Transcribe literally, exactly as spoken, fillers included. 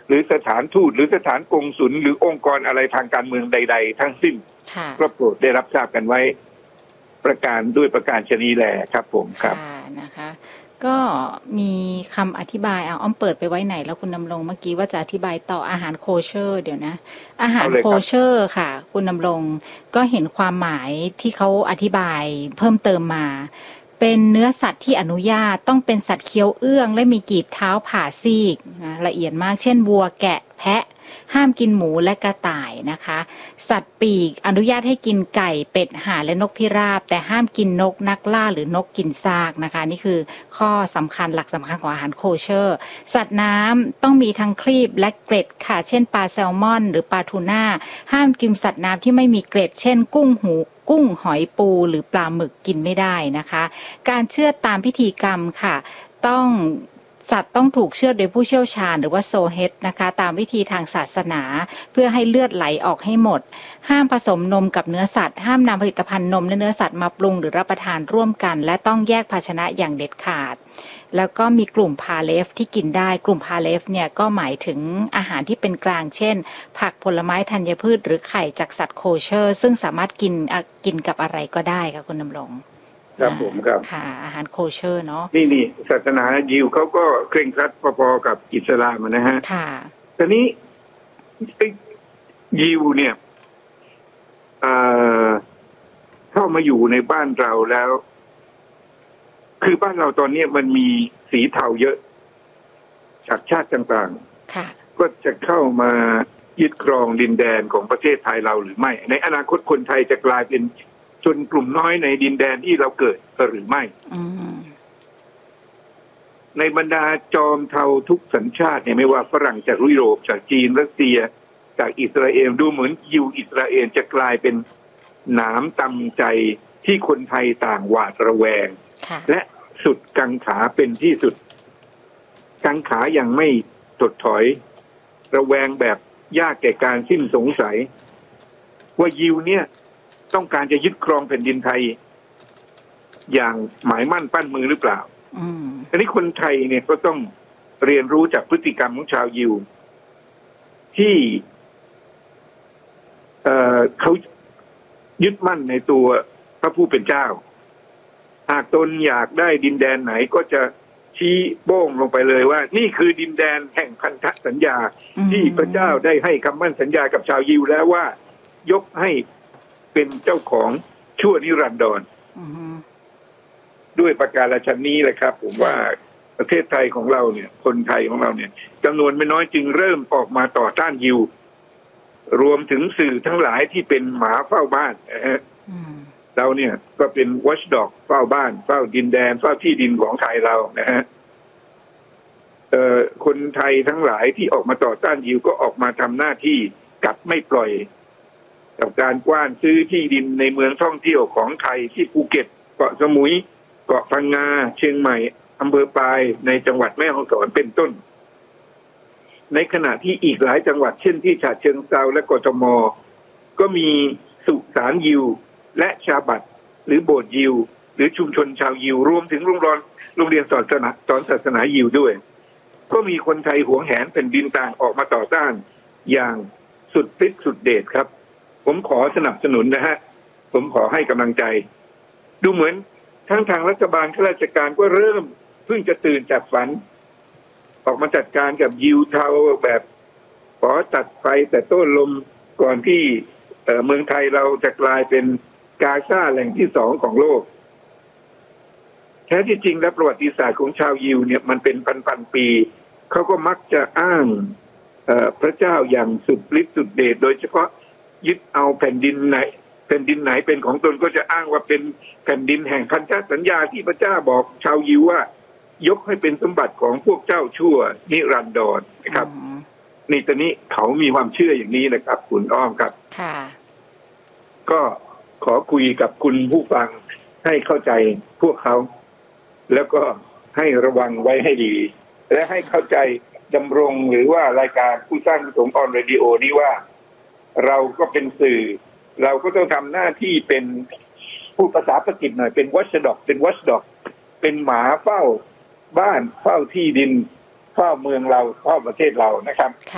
หรือสถานทูตหรือสถานกงสุลหรือองค์กรอะไรทางการเมืองใดๆทั้งสิ้นก็โปรดได้รับทราบกันไว้ประการด้วยประการชนีแลครับผมครับนะคะก็มีคำอธิบายเอาอ้อมเปิดไปไว้ไหนแล้วคุณดำรงเมื่อกี้ว่าจะอธิบายต่ออาหารโคเชอร์เดี๋ยวนะอาหารโคเชอร์ค่ะคุณดำรงก็เห็นความหมายที่เขาอธิบายเพิ่มเติมมาเป็นเนื้อสัตว์ที่อนุญาตต้องเป็นสัตว์เคี้ยวเอื้องและมีกีบเท้าผ่าซีกนะละเอียดมากเช่นวัวแกะแพะห้ามกินหมูและกระต่ายนะคะสัตว์ปีกอนุญาตให้กินไก่เป็ดห่านและนกพิราบแต่ห้ามกินนกนักล่าหรือนกกินซากนะคะนี่คือข้อสำคัญหลักสำคัญของอาหารโคเชอร์สัตว์น้ำต้องมีทั้งครีบและเกล็ดค่ะเช่นปลาแซลมอนหรือปลาทูน่าห้ามกินสัตว์น้ำที่ไม่มีเกล็ดเช่นกุ้งหูกุ้งหอยปูหรือปลาหมึกกินไม่ได้นะคะการเชือดตามพิธีกรรมค่ะต้องสัตว์ต้องถูกเชือดโดยผู้เชี่ยวชาญหรือว่าโซเฮดนะคะตามวิธีทางศาสนาเพื่อให้เลือดไหลออกให้หมดห้ามผสมนมกับเนื้อสัตว์ห้ามนำผลิตภัณฑ์นมและเนื้อสัตว์มาปรุงหรือรับประทานร่วมกันและต้องแยกภาชนะอย่างเด็ดขาดแล้วก็มีกลุ่มพาเลฟที่กินได้กลุ่มพาเลฟเนี่ยก็หมายถึงอาหารที่เป็นกลางเช่นผักผลไม้ธัญพืชหรือไข่จากสัตว์โคเชอร์ซึ่งสามารถกินกินกับอะไรก็ได้ค่ะคุณดำรงครับผมครับค่ะอาหารโคเชอร์เนาะนี่นี่ศาสนายิวเขาก็เคร่งครัดพอๆกับอิสลามนะฮะค่ะตอนนี้ยิวเนี่ยเข้ามาอยู่ในบ้านเราแล้วคือบ้านเราตอนนี้มันมีสีเทาเยอะจากชาติต่างๆก็จะเข้ามายึดครองดินแดนของประเทศไทยเราหรือไม่ในอนาคตคนไทยจะกลายเป็นชนกลุ่มน้อยในดินแดนที่เราเกิดหรือไม่ในบรรดาจอมเทาทุกสัญชาติเนี่ยไม่ว่าฝรั่งจากยุโรปจากจีนรัสเซียจากอิสราเอลดูเหมือนยิวอิสราเอลจะกลายเป็นหนามตำใจที่คนไทยต่างหวาดระแวงและสุดกังขาเป็นที่สุดกังขายังไม่ถดถอยระแวงแบบยากแก่การสิ้นสงสัยว่ายิวเนี่ยต้องการจะยึดครองแผ่นดินไทยอย่างหมายมั่นปั้นมือหรือเปล่าอันนี้คนไทยเนี่ยก็ต้องเรียนรู้จากพฤติกรรมของชาวยิวที่เอ่อเขายึดมั่นในตัวพระผู้เป็นเจ้าหากตนอยากได้ดินแดนไหนก็จะชี้โป้งลงไปเลยว่านี่คือดินแดนแห่งพันธสัญญาที่พระเจ้าได้ให้คำมั่นสัญญากับชาวยิวแล้วว่ายกให้เป็นเจ้าของชั่วนิรันดรด้วยประการฉะนี้แหละครับผมว่าประเทศไทยของเราเนี่ยคนไทยของเราเนี่ยจำนวนไม่น้อยจึงเริ่มออกมาต่อต้านยิวรวมถึงสื่อทั้งหลายที่เป็นหมาเฝ้าบ้านนะฮะเราเนี่ยก็เป็น watchdog เฝ้าบ้านเฝ้าดินแดนเฝ้าที่ดินของไทยเรานะฮะเอ่อคนไทยทั้งหลายที่ออกมาต่อต้านยิวก็ออกมาทำหน้าที่กัดไม่ปล่อยกับการกว้านซื้อที่ดินในเมืองท่องเที่ยวของไทยที่ภูเก็ตเกาะสมุยเกาะพังงาเชียงใหม่อำเภอปายในจังหวัดแม่ฮ่องสอนเป็นต้นในขณะที่อีกหลายจังหวัดเช่นที่ฉะเชิงเทราและกทมก็มีสุสานยิวและชาบัตหรือโบสถ์ยิวหรือชุมชนชาวยิวรวมถึงโรงเรียนโรงเรียนสอนศาสนาสอนศาสนายิวด้วยก็มีคนไทยหวงแหนแผ่นดินต่างออกมาต่อต้านอย่างสุดฤทธิ์สุดเดชครับผมขอสนับสนุนนะฮะผมขอให้กำลังใจดูเหมือนทั้งทางรัฐบาลข้าราชการก็เริ่มเพิ่งจะตื่นจากฝันออกมาจัดการกับยิวเทาแบบขอตัดไฟแต่ต้นลมก่อนที่เอ่อเมืองไทยเราจะกลายเป็นกาซาแหล่งที่สองของโลกแท้ที่จริงและประวัติศาสตร์ของชาวยิวเนี่ยมันเป็นพันๆปีเขาก็มักจะอ้างเอ่อพระเจ้าอย่างสุดฤทธิ์สุดเดชโดยเฉพาะยึดเอาแผ่นดินไหนแผ่นดินไหนเป็นของตนก็จะอ้างว่าเป็นแผ่นดินแห่งพันธสัญญาที่พระเจ้าบอกชาวยิวว่ายกให้เป็นสมบัติของพวกเจ้าชั่วนิรันดรนะครับนี่ตอนนี้เขามีความเชื่ออย่างนี้นะครับคุณอ้อมครับค่ะก็ขอคุยกับคุณผู้ฟังให้เข้าใจพวกเขาแล้วก็ให้ระวังไว้ให้ดีและให้เข้าใจดำรงหรือว่ารายการผู้สร้างสมออนเรดิโอนี้ว่าเราก็เป็นสื่อเราก็ต้องทำหน้าที่เป็นผู้ภาษาอังกฤษหน่อยเป็น watchdog เป็น watchdog เป็นหมาเฝ้าบ้านเฝ้าที่ดินเฝ้าเมืองเราเฝ้าประเทศเรานะครับ